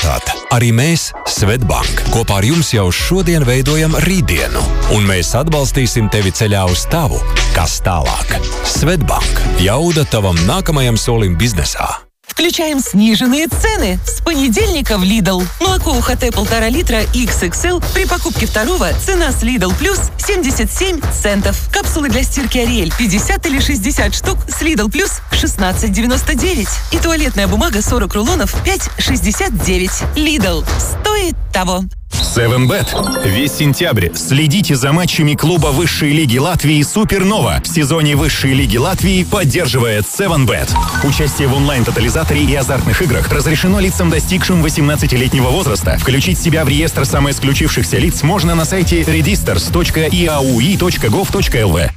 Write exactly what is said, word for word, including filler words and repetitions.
maksāt. Arī mēs, Svetbank, kopā ar jums jau šodien veidojam rītdienu, un mēs atbalstīsim tevi ceļā uz tavu, kas tālāk. Svetbank. Jauda tavam nākamajam solim biznesā. Включаем сниженные цены. С понедельника в Lidl. Молоко УХТ полтора литра икс икс эл при покупке второго цена с Lidl Plus семьдесят семь центов. Капсулы для стирки Ариэль пятьдесят или шестьдесят штук с Lidl Plus шестнадцать девяносто девять. И туалетная бумага сорок рулонов пять шестьдесят девять. Lidl. Стоит того. севен бет. Весь сентябрь следите за матчами клуба высшей лиги Латвии «Супернова» в сезоне высшей лиги Латвии поддерживает севен бет. Участие в онлайн-тотализаторе и азартных играх разрешено лицам, достигшим восемнадцатилетнего возраста. Включить себя в реестр самоисключившихся лиц можно на сайте redisters точка и эй ю и точка гов точка эл ви.